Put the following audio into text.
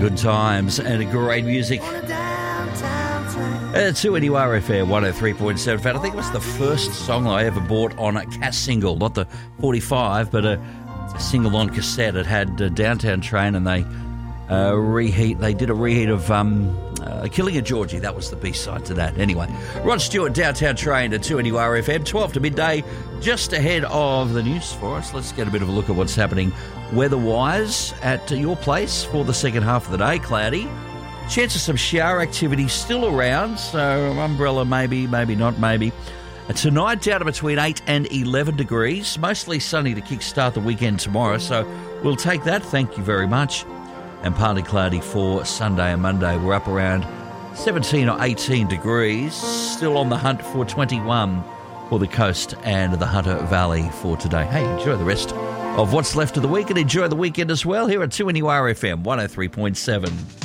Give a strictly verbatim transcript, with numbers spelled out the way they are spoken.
good times and great music. Uh, two N U R F M one oh three point seven. In fact, I think it was the first song I ever bought on a Cass single, not the forty-five, but a, a single on cassette. It had uh, Downtown Train, and they uh, reheat. They did a reheat of um, uh, Killing a Georgie. That was the B-side to that. Anyway, Rod Stewart, Downtown Train at two N U R F M, twelve to midday, just ahead of the news for us. Let's get a bit of a look at what's happening weather-wise at uh, your place for the second half of the day. Cloudy. Chance of some shower activity still around, so umbrella maybe, maybe not, maybe. Tonight down to between eight and eleven degrees. Mostly sunny to kickstart the weekend tomorrow, so we'll take that. Thank you very much. And partly cloudy for Sunday and Monday. We're up around seventeen or eighteen degrees. Still on the hunt for twenty-one for the coast and the Hunter Valley for today. Hey, enjoy the rest of what's left of the week and enjoy the weekend as well here at two N U R F M one oh three point seven.